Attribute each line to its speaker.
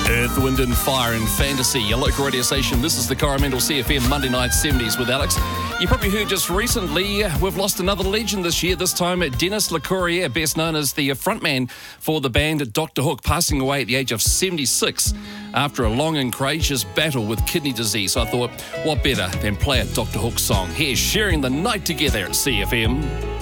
Speaker 1: Earth, Wind and Fire and Fantasy, your local radio station. This is the Coromandel CFM Monday Night 70s with Alex. You probably heard just recently, we've lost another legend this year, this time Dennis LeCourrier, best known as the frontman for the band Dr. Hook, passing away at the age of 76 after a long and courageous battle with kidney disease. So I thought, what better than play a Dr. Hook song here, sharing the night together at CFM.